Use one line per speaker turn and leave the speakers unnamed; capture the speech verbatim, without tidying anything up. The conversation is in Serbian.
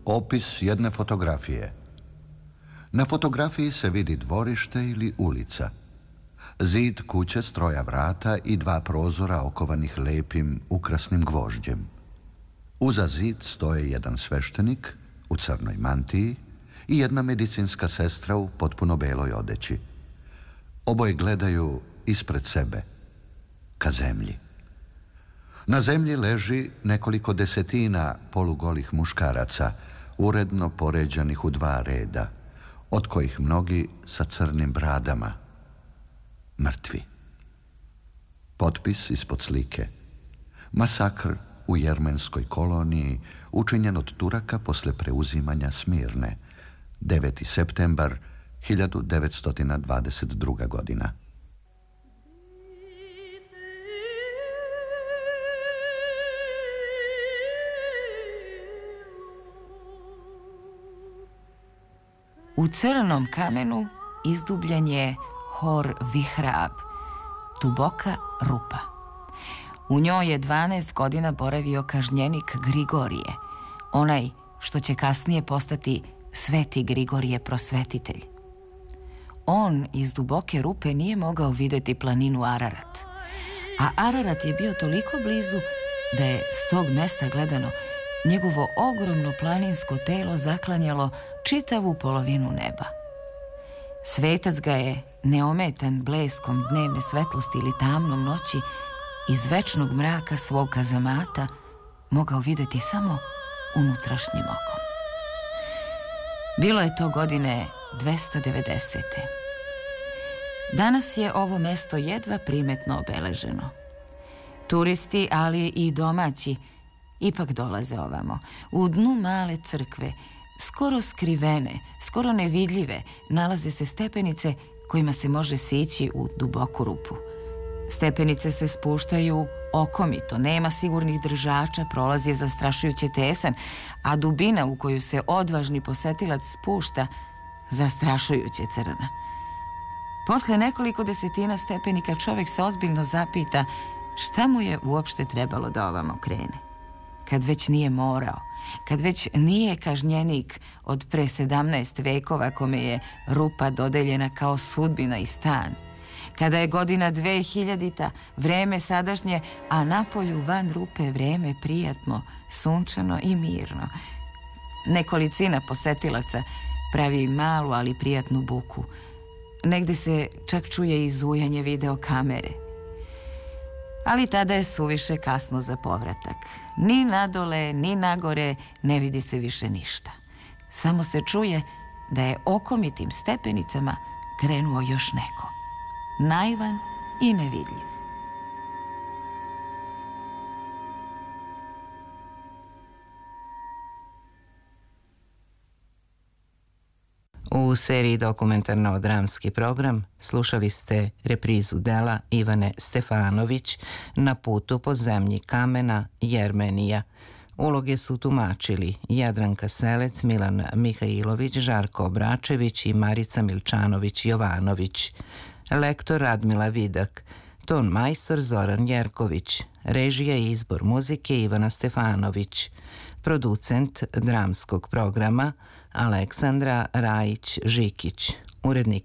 Opis jedne fotografije. Na fotografiji se vidi dvorište ili ulica. Zid kuće s troja vrata i dva prozora okovanih lepim, ukrasnim gvožđem. Uza zid stoje jedan sveštenik u crnoj mantiji i jedna medicinska sestra u potpuno beloj odeći. Oboje gledaju ispred sebe, ka zemlji. Na zemlji leži nekoliko desetina polugolih muškaraca, uredno poređanih u dva reda, od kojih mnogi sa crnim bradama, mrtvi. Potpis ispod slike. Masakr u jermenskoj koloniji učinjen od Turaka posle preuzimanja Smirne, deveti septembar hiljadu devetsto dvadeset druga. godina.
U crnom kamenu izdubljen je hor Vihrab, duboka rupa. U njoj je dvanaest godina boravio kažnjenik Grigorije, onaj što će kasnije postati Sveti Grigorije prosvetitelj. On iz duboke rupe nije mogao vidjeti planinu Ararat, a Ararat je bio toliko blizu da je s tog mesta gledano njegovo ogromno planinsko telo zaklanjalo čitavu polovinu neba. Svetac ga je, neometan bleskom dnevne svetlosti ili tamnom noći, iz večnog mraka svog kazamata mogao vidjeti samo unutrašnjim okom. Bilo je to godine dvesta devedesete. Danas je ovo mesto jedva primetno obeleženo. Turisti, ali i domaći, ipak dolaze ovamo. U dnu male crkve, skoro skrivene, skoro nevidljive, nalaze se stepenice kojima se može sići u duboku rupu. Stepenice se spuštaju okomito, nema sigurnih držača, prolaz je zastrašujuće tesan, a dubina u koju se odvažni posetilac spušta zastrašujuće crna. Posle nekoliko desetina stepenika čovjek se ozbiljno zapita šta mu je uopšte trebalo da ovamo krene. Kad već nije morao, kad već nije kažnjenik od pre sedamnaest vekova kome je rupa dodeljena kao sudbina i stan, kada je godina dve hiljadita, vreme sadašnje, a napolju van rupe vreme prijatno, sunčano i mirno. Nekolicina posetilaca pravi malu, ali prijatnu buku. Negde se čak čuje i zujanje video kamere. Ali tada je suviše kasno za povratak. Ni nadole, ni nagore ne vidi se više ništa. Samo se čuje da je okomitim stepenicama krenuo još neko. Naivan i nevidljiv.
U seriji dokumentarno-dramski program slušali ste reprizu dela Ivane Stefanović Na putu po zemlji kamena, Jermenija. Uloge su tumačili Jadranka Selec, Milan Mihajlović, Žarko Obračević i Marica Milčanović-Jovanović. Lektor Radmila Vidak, ton majstor Zoran Jerković, režija i izbor muzike Ivana Stefanović, producent dramskog programa Aleksandra Rajić-Žikić, urednik